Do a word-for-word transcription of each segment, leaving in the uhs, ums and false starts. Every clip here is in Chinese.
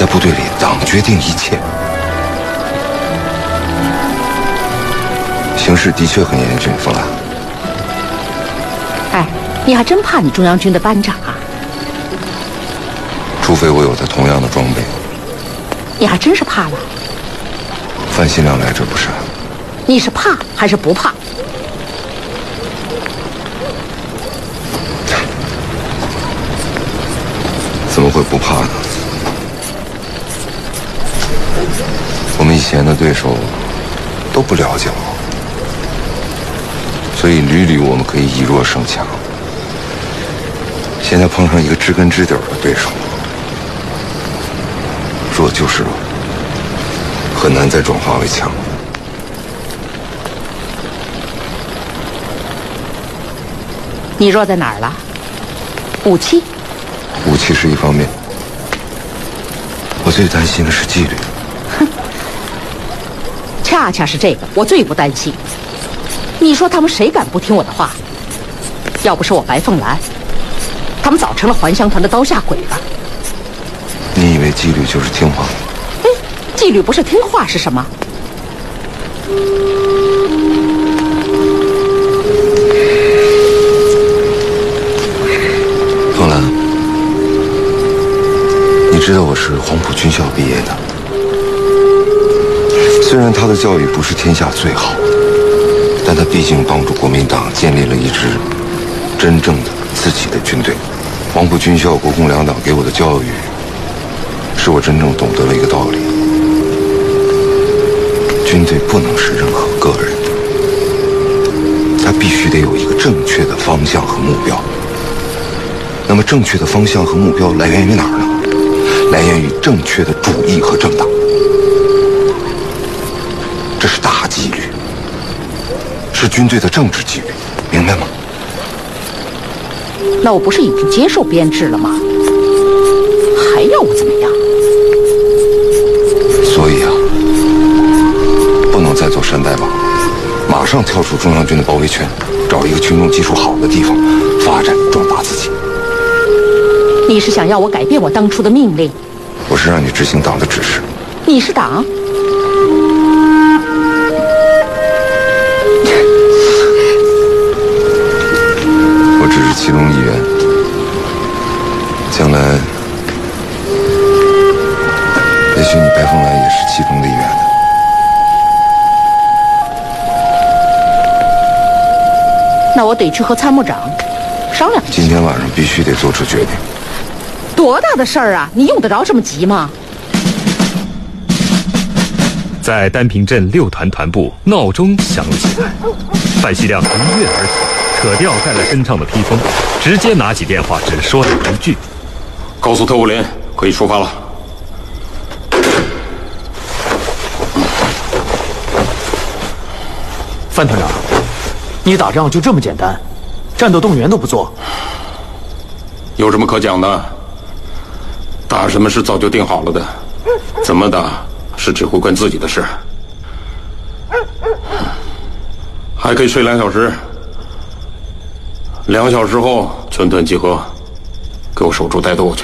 在部队里，党决定一切。形势的确很严峻，凤兰。 哎，你还真怕你中央军的班长啊？ 除非我有他同样的装备。 你还真是怕了。 范新亮来者不善。 你是怕还是不怕？ 怎么会不怕呢？我们以前的对手都不了解我，所以屡屡我们可以以弱胜强。现在碰上一个知根知底的对手，弱就是弱，很难再转化为强。 你弱在哪儿了？武器？ 武器是一方面，我最担心的是纪律。 哼，恰恰是这个我最不担心。你说他们谁敢不听我的话？要不是我白凤兰，他们早成了还乡团的刀下鬼了。 你以为纪律就是听话？ 嗯，纪律不是听话是什么？ 凤兰，你知道我是黄埔军校毕业的，虽然他的教育不是天下最好的，但他毕竟帮助国民党建立了一支真正的自己的军队。黄埔军校国共两党给我的教育，使我真正懂得了一个道理：军队不能是任何个人的，他必须得有一个正确的方向和目标。那么正确的方向和目标来源于哪儿呢？来源于正确的主义和政党。这是大纪律，是军队的政治纪律，明白吗？ 那我不是已经接受编制了吗？还要我怎么样？ 所以啊，不能再做山大王，马上跳出中央军的包围圈，找一个群众基础好的地方发展壮大自己。 你是想要我改变我当初的命令？ 我是让你执行党的指示。 你是党？ 我只是其中一员，将来也许你白凤兰也是其中的一员的。 那我得去和参谋长商量。 今天晚上必须得做出决定。 多大的事儿啊！你用得着这么急吗？ 在丹平镇六团团部，闹钟响了起来。范希亮一跃而起，扯掉盖在身上的披风，直接拿起电话，只说了一句：“ 告诉特务连，可以出发了。” 范团长，你打仗就这么简单，战斗动员都不做？ 有什么可讲的？打什么是早就定好了的，怎么打是指挥官自己的事。还可以睡两小时，两小时后全团集合，给我守株待兔去。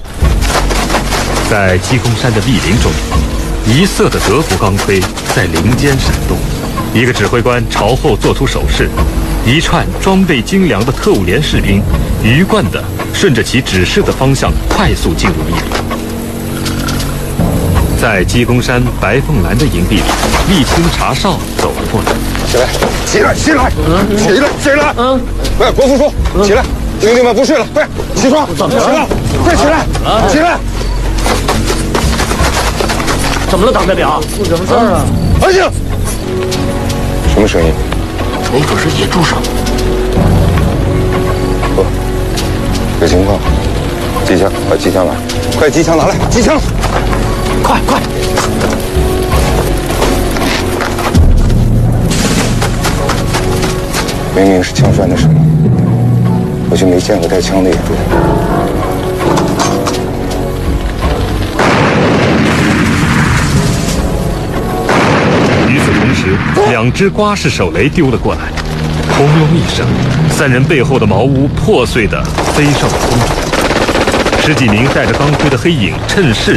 在鸡公山的密林中，一色的德国钢盔在林间闪动，一个指挥官朝后做出手势，一串装备精良的特务连士兵鱼贯地顺着其指示的方向快速进入密林。在鸡公山白凤兰的营地里，沥青查哨走了过来。 起来，起来，起来，嗯、起来，起来！嗯，快，国副书，嗯、起来，兄弟们不睡了，快起床，起来，快起来，啊、起来！ 怎么了，党代表？出什么事儿啊？ 安静！什么声音？ 没准是野猪声。 不，有情况，机枪，把机枪来，快，机枪拿来，机枪！ 快快！ 明明是枪栓的声音，我就没见过带枪的野猪。 与此同时，两只瓜式手雷丢了过来，轰隆一声，三人背后的茅屋破碎地飞上了空中。十几名戴着钢盔的黑影趁势